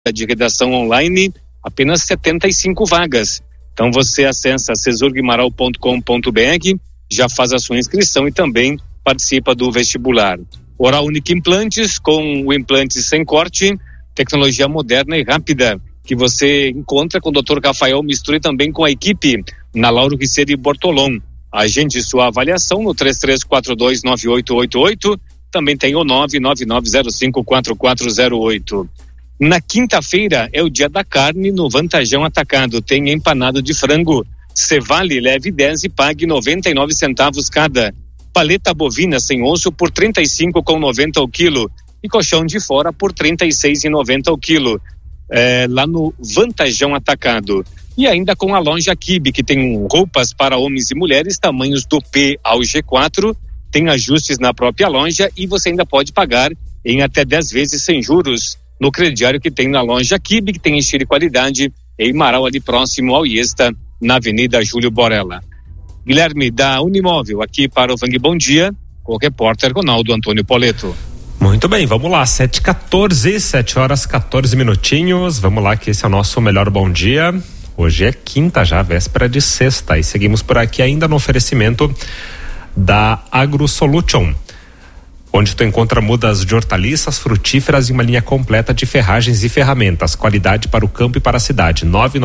de redação online, apenas 75 vagas. Então você acessa cesurguimaral.com.br, já faz a sua inscrição e também participa do vestibular. Oral Unique Implantes, com o implante sem corte, tecnologia moderna e rápida, que você encontra com o Dr. Rafael Mistura e também com a equipe na Lauro Riceiro e Bortolom. Agende sua avaliação no 33429888, também tem o 999054408. Na quinta-feira é o dia da carne no Vantajão Atacado. Tem empanado de frango, Cevale, leve 10 e pague 99 centavos cada. Paleta bovina sem osso por 35,90 o quilo. E colchão de fora por 36,90 o quilo. Lá no Vantajão Atacado. E ainda com a loja Kibe, que tem roupas para homens e mulheres, tamanhos do P ao G4. Tem ajustes na própria loja e você ainda pode pagar em até 10 vezes sem juros no crediário que tem na loja Kibe, que tem estilo e qualidade, em Marau, ali próximo ao Iesta, na Avenida Júlio Borella. Guilherme, da Unimóvel, aqui para o Vang Bom Dia, com o repórter Ronaldo Antônio Poleto. Muito bem, vamos lá, 7h14, 7 horas 14 minutinhos, vamos lá que esse é o nosso melhor bom dia. Hoje é quinta já, véspera de sexta, e seguimos por aqui ainda no oferecimento da AgroSolution, onde tu encontra mudas de hortaliças, frutíferas e uma linha completa de ferragens e ferramentas. Qualidade para o campo e para a cidade.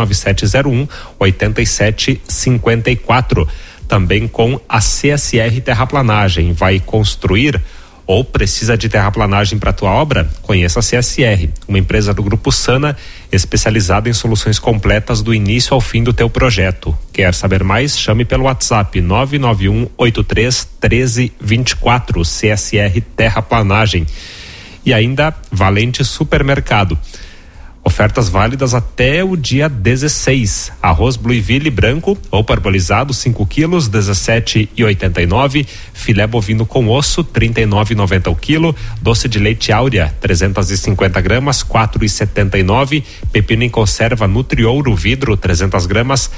99701-8754. Também com a CSR Terraplanagem. Vai construir ou precisa de terraplanagem para a tua obra? Conheça a CSR, uma empresa do Grupo Sana, especializada em soluções completas do início ao fim do teu projeto. Quer saber mais? Chame pelo WhatsApp 991831324, CSR Terraplanagem. E ainda Valente Supermercado. Ofertas válidas até o dia 16. Arroz Blueville branco ou parbolizado 5 quilos, 17,89. Filé bovino com osso, 39,90 o quilo. Doce de leite Áurea, 350 gramas, 4,79. Pepino em conserva Nutriouro vidro, 300 gramas,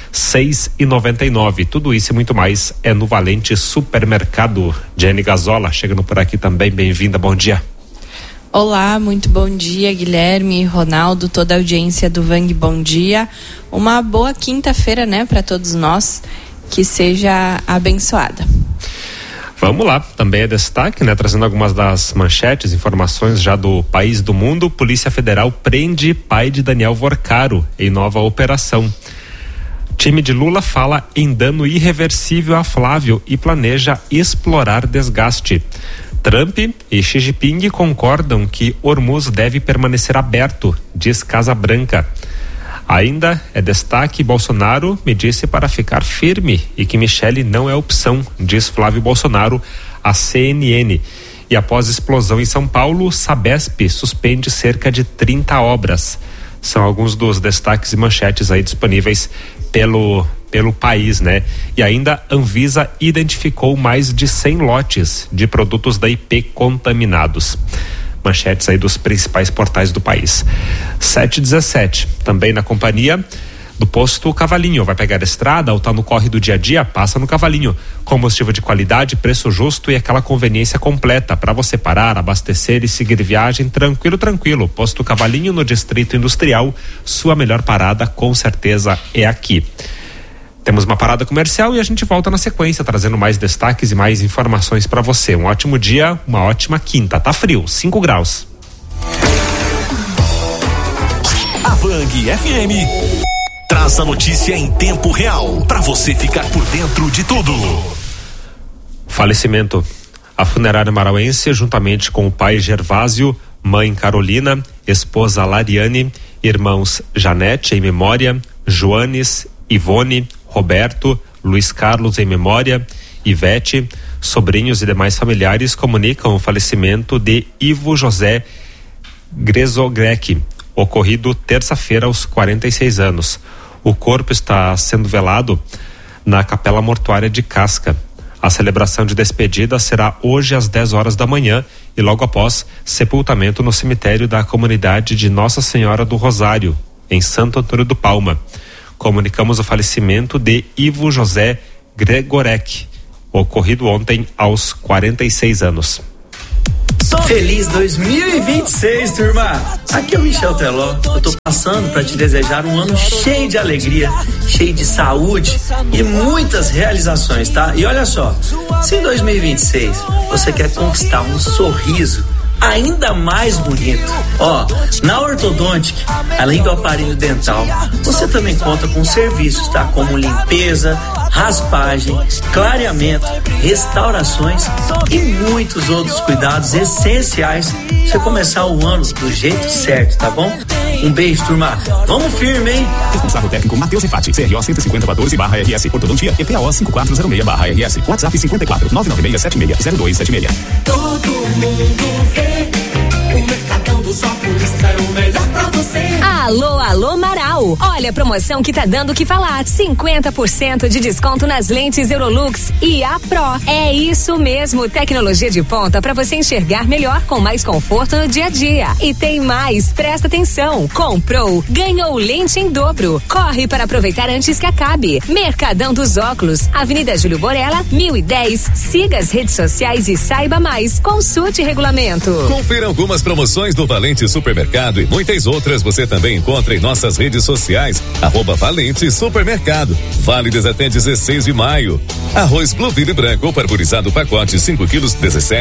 6,99. Tudo isso e muito mais é no Valente Supermercado. Jenny Gazola chegando por aqui também, bem-vinda, bom dia. Olá, muito bom dia, Guilherme, Ronaldo, toda a audiência do Vang Bom Dia. Uma boa quinta-feira, né, para todos nós, que seja abençoada. Vamos lá, também é destaque, né, trazendo algumas das manchetes, informações já do país e do mundo. Polícia Federal prende pai de Daniel Vorcaro em nova operação. Time de Lula fala em dano irreversível a Flávio e planeja explorar desgaste. Trump e Xi Jinping concordam que Hormuz deve permanecer aberto, diz Casa Branca. Ainda é destaque: Bolsonaro me disse para ficar firme e que Michele não é opção, diz Flávio Bolsonaro à CNN. E após explosão em São Paulo, Sabesp suspende cerca de 30 obras. São alguns dos destaques e manchetes aí disponíveis pelo país, né? E ainda Anvisa identificou mais de 100 lotes de produtos da IP contaminados. Manchetes aí dos principais portais do país. 7h17, também na companhia do posto Cavalinho. Vai pegar a estrada ou tá no corre do dia a dia? Passa no Cavalinho. Combustível de qualidade, preço justo e aquela conveniência completa para você parar, abastecer e seguir viagem tranquilo. Posto Cavalinho no Distrito Industrial. Sua melhor parada com certeza é aqui. Temos uma parada comercial e a gente volta na sequência, trazendo mais destaques e mais informações para você. Um ótimo dia, uma ótima quinta. Tá frio, 5 graus. A Vang FM traz a notícia em tempo real para você ficar por dentro de tudo. Falecimento. A funerária marauense, juntamente com o pai Gervásio, mãe Carolina, esposa Lariane, irmãos Janete em memória, Joanes, Ivone, Roberto, Luiz Carlos em memória, Ivete, sobrinhos e demais familiares comunicam o falecimento de Ivo José Grezogrec, ocorrido terça-feira aos 46 anos. O corpo está sendo velado na Capela Mortuária de Casca. A celebração de despedida será hoje às 10 horas da manhã e logo após sepultamento no cemitério da comunidade de Nossa Senhora do Rosário, em Santo Antônio do Palma. Comunicamos o falecimento de Ivo José Gregorek, ocorrido ontem aos 46 anos. Feliz 2026, turma! Aqui é o Michel Teló. Eu tô passando para te desejar um ano cheio de alegria, cheio de saúde e muitas realizações, tá? E olha só, se em 2026 você quer conquistar um sorriso ainda mais bonito, na Ortodontic, além do aparelho dental, você também conta com serviços, tá? Como limpeza, raspagem, clareamento, restaurações e muitos outros cuidados essenciais pra você começar o ano do jeito certo, tá bom? Um beijo, turma. Vamos firme, hein? Responsável técnico Matheus Refati, CRO 15014/RS, Ortodontia EPO 5406/RS, WhatsApp 54 996760276. Todo mundo vê, o Mercadão dos Óculos é o melhor pra você. Alô, Marau. Olha a promoção que tá dando o que falar. 50% de desconto nas lentes Eurolux e A Pro. É isso mesmo, tecnologia de ponta para você enxergar melhor com mais conforto no dia a dia. E tem mais, presta atenção. Comprou, ganhou lente em dobro. Corre para aproveitar antes que acabe. Mercadão dos Óculos, Avenida Júlio Borella, 1010. Siga as redes sociais e saiba mais. Consulte regulamento. Confira algumas promoções do Valente Supermercado e muitas outras você também encontra em nossas redes sociais, @Valente Supermercado. Válidas até 16 de maio. Arroz Blueville branco parborizado pacote 5 quilos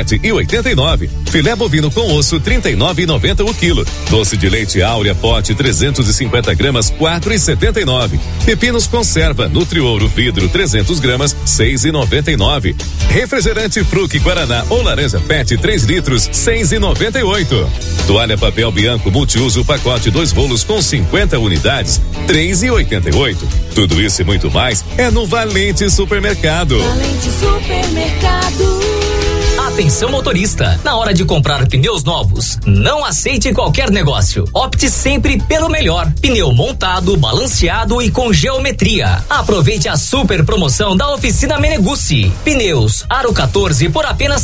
17,89. Filé bovino com osso 39,90 o quilo. Doce de leite Áurea pote 350 gramas 4,79. Pepinos conserva Nutriouro vidro 300 gramas 6,99. Refrigerante Fruc Guaraná ou laranja PET 3 litros 6,98. Toalha papel Bianco multiuso pacote 2 rolos com 50 unidades 3,88. Tudo isso e muito mais é no Valente Supermercado. Valente Supermercado. Atenção motorista, na hora de comprar pneus novos, não aceite qualquer negócio. Opte sempre pelo melhor. Pneu montado, balanceado e com geometria. Aproveite a super promoção da Oficina Meneguzzi. Pneus Aro 14 por apenas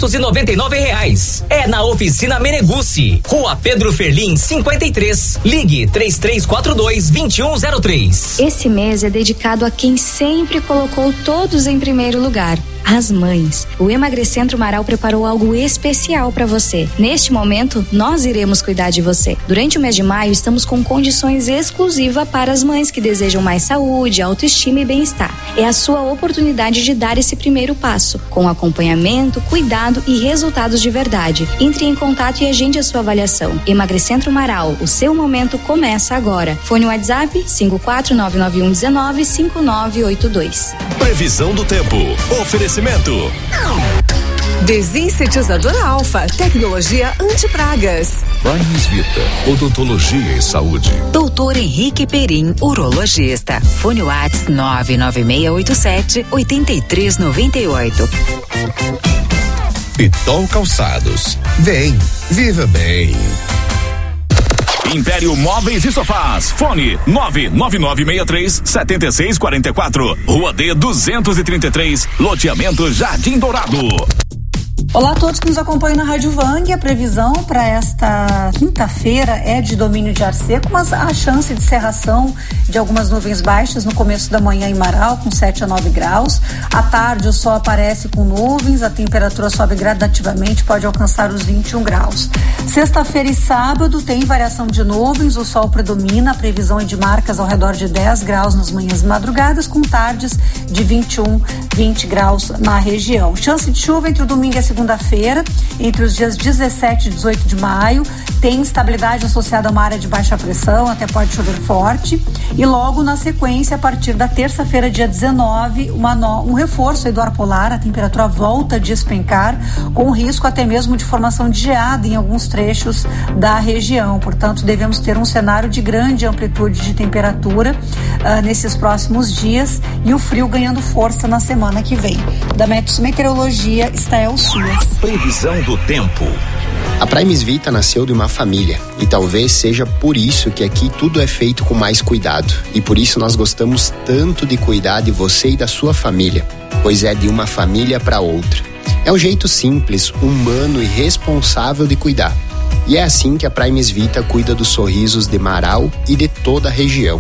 R$399. É na Oficina Meneguzzi, Rua Pedro Ferlim 53. Ligue 3342-2103. Esse mês é dedicado a quem sempre colocou todos em primeiro lugar. As mães. O Emagrecentro Marau preparou algo especial para você. Neste momento, nós iremos cuidar de você. Durante o mês de maio, estamos com condições exclusivas para as mães que desejam mais saúde, autoestima e bem-estar. É a sua oportunidade de dar esse primeiro passo, com acompanhamento, cuidado e resultados de verdade. Entre em contato e agende a sua avaliação. Emagrecentro Marau, o seu momento começa agora. Fone WhatsApp 54991195982. Previsão do tempo. Oferecimento. Desinsetizador Alfa, tecnologia anti-pragas. Primes Vita, odontologia e saúde. Doutor Henrique Perim, urologista. Fone WhatsApp 99687-8398. Pitol Calçados. Vem, viva bem. Império Móveis e Sofás. Fone 99963-7644. Rua D 233, loteamento Jardim Dourado. Olá a todos que nos acompanham na Rádio Vang. A previsão para esta quinta-feira é de domínio de ar seco, mas há chance de cerração de algumas nuvens baixas no começo da manhã em Marau, com 7 a 9 graus. À tarde o sol aparece com nuvens, a temperatura sobe gradativamente, pode alcançar os 21 graus. Sexta-feira e sábado tem variação de nuvens, o sol predomina, a previsão é de marcas ao redor de 10 graus nas manhãs e madrugadas, com tardes de 21, 20 graus na região. Chance de chuva entre o domingo e a segunda-feira, entre os dias 17 e 18 de maio, tem instabilidade associada a uma área de baixa pressão, até pode chover forte, e logo na sequência, a partir da terça-feira, dia 19, um reforço do ar polar, a temperatura volta a despencar, com risco até mesmo de formação de geada em alguns trechos da região. Portanto, devemos ter um cenário de grande amplitude de temperatura nesses próximos dias e o frio ganhando força na semana que vem. Da Metsu Meteorologia, Estael Suas. Previsão do tempo. A Primes Vita nasceu de uma família e talvez seja por isso que aqui tudo é feito com mais cuidado e por isso nós gostamos tanto de cuidar de você e da sua família, pois é de uma família para outra. É um jeito simples, humano e responsável de cuidar. E é assim que a Primes Vita cuida dos sorrisos de Marau e de toda a região.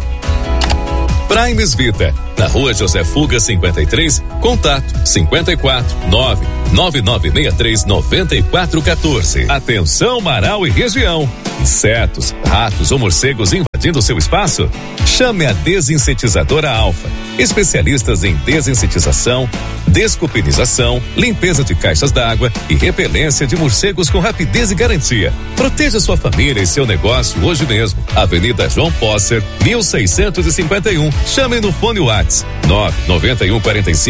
Primes Vita, na Rua José Fuga 53, contato 54 9963-9414. Atenção, Marau e região. Insetos, ratos ou morcegos invadindo seu espaço? Chame a Desinsetizadora Alfa. Especialistas em desinsetização, descupinização, limpeza de caixas d'água e repelência de morcegos com rapidez e garantia. Proteja sua família e seu negócio hoje mesmo. Avenida João Posser, 1651. Chame no fone WhatsApp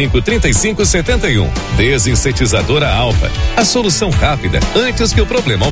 99145-3571. Desinsetizadora Alfa. A solução rápida antes que o problema